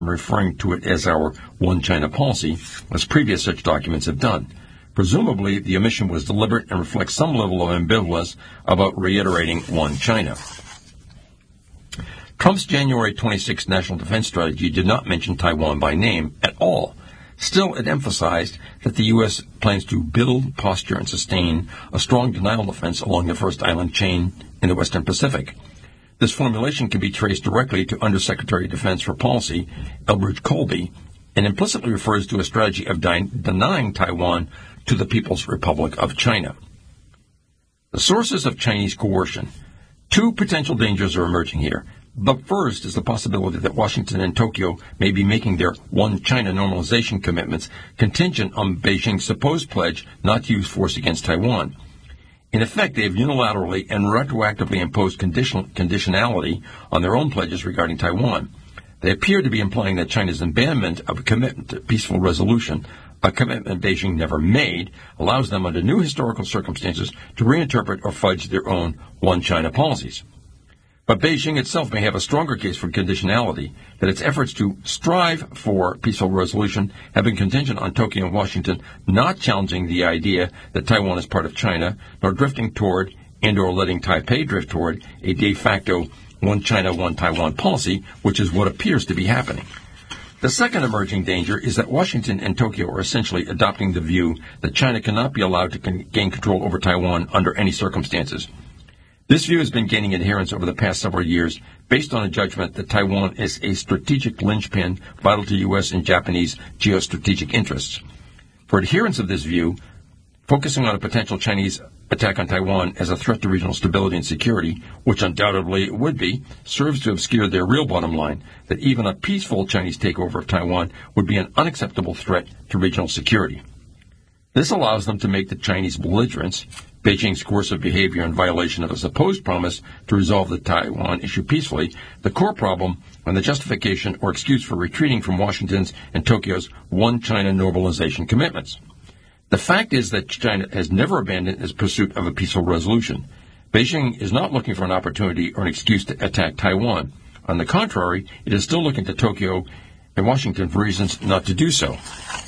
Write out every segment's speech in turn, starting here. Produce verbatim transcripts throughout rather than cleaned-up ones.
referring to it as our One China policy, as previous such documents have done. Presumably, the omission was deliberate and reflects some level of ambivalence about reiterating One China. Trump's January twenty-sixth national defense strategy did not mention Taiwan by name at all. Still, it emphasized that the U S plans to build, posture, and sustain a strong denial defense along the first island chain in the Western Pacific. This formulation can be traced directly to Undersecretary of Defense for Policy, Elbridge Colby, and implicitly refers to a strategy of de- denying Taiwan to the People's Republic of China. The sources of Chinese coercion. Two potential dangers are emerging here. The first is the possibility that Washington and Tokyo may be making their One China normalization commitments contingent on Beijing's supposed pledge not to use force against Taiwan. In effect, they have unilaterally and retroactively imposed condition- conditionality on their own pledges regarding Taiwan. They appear to be implying that China's abandonment of a commitment to peaceful resolution, a commitment Beijing never made, allows them under new historical circumstances to reinterpret or fudge their own One China policies. But Beijing itself may have a stronger case for conditionality, that its efforts to strive for peaceful resolution have been contingent on Tokyo and Washington not challenging the idea that Taiwan is part of China, nor drifting toward and or letting Taipei drift toward a de facto One China, One Taiwan policy, which is what appears to be happening. The second emerging danger is that Washington and Tokyo are essentially adopting the view that China cannot be allowed to con- gain control over Taiwan under any circumstances. This view has been gaining adherents over the past several years based on a judgment that Taiwan is a strategic linchpin vital to U S and Japanese geostrategic interests. For adherents of this view, focusing on a potential Chinese attack on Taiwan as a threat to regional stability and security, which undoubtedly it would be, serves to obscure their real bottom line, that even a peaceful Chinese takeover of Taiwan would be an unacceptable threat to regional security. This allows them to make the Chinese belligerents, Beijing's coercive behavior in violation of a supposed promise to resolve the Taiwan issue peacefully, the core problem and the justification or excuse for retreating from Washington's and Tokyo's One China normalization commitments. The fact is that China has never abandoned its pursuit of a peaceful resolution. Beijing is not looking for an opportunity or an excuse to attack Taiwan. On the contrary, it is still looking to Tokyo and Washington for reasons not to do so.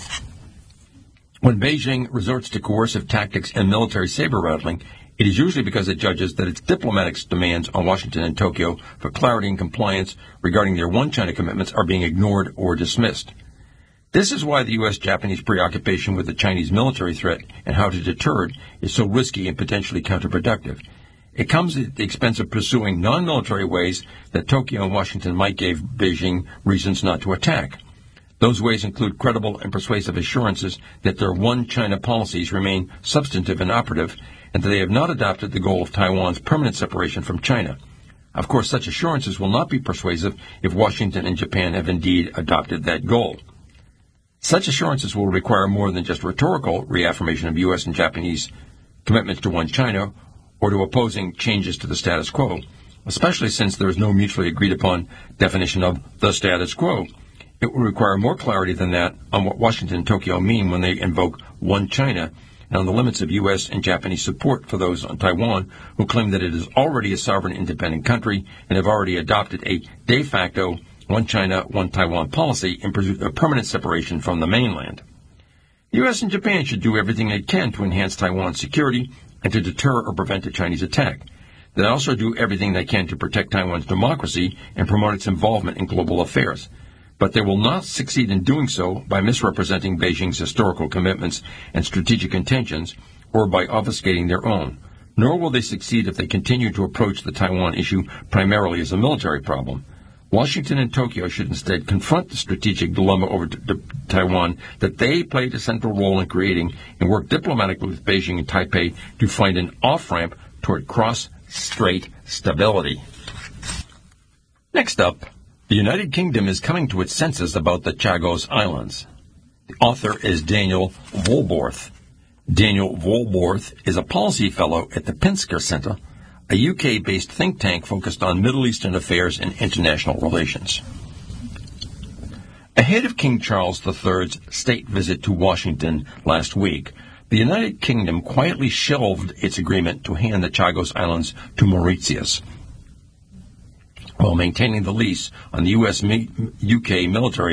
When Beijing resorts to coercive tactics and military saber-rattling, it is usually because it judges that its diplomatic demands on Washington and Tokyo for clarity and compliance regarding their One China commitments are being ignored or dismissed. This is why the U S-Japanese preoccupation with the Chinese military threat and how to deter it is so risky and potentially counterproductive. It comes at the expense of pursuing non-military ways that Tokyo and Washington might give Beijing reasons not to attack. Those ways include credible and persuasive assurances that their One China policies remain substantive and operative, and that they have not adopted the goal of Taiwan's permanent separation from China. Of course, such assurances will not be persuasive if Washington and Japan have indeed adopted that goal. Such assurances will require more than just rhetorical reaffirmation of U S and Japanese commitments to One China or to opposing changes to the status quo, especially since there is no mutually agreed upon definition of the status quo. It will require more clarity than that on what Washington and Tokyo mean when they invoke One China and on the limits of U S and Japanese support for those on Taiwan who claim that it is already a sovereign independent country and have already adopted a de facto One China, One Taiwan policy in pursuit of permanent separation from the mainland. U S and Japan should do everything they can to enhance Taiwan's security and to deter or prevent a Chinese attack. They also do everything they can to protect Taiwan's democracy and promote its involvement in global affairs. But they will not succeed in doing so by misrepresenting Beijing's historical commitments and strategic intentions or by obfuscating their own. Nor will they succeed if they continue to approach the Taiwan issue primarily as a military problem. Washington and Tokyo should instead confront the strategic dilemma over t- t- Taiwan that they played a central role in creating and work diplomatically with Beijing and Taipei to find an off-ramp toward cross-strait stability. Next up, the United Kingdom is coming to its senses about the Chagos Islands. The author is Daniel Woolworth. Daniel Woolworth is a policy fellow at the Pinsker Centre, a U K-based think tank focused on Middle Eastern affairs and international relations. Ahead of King Charles the Third's state visit to Washington last week, the United Kingdom quietly shelved its agreement to hand the Chagos Islands to Mauritius. while maintaining the lease on the U S U K military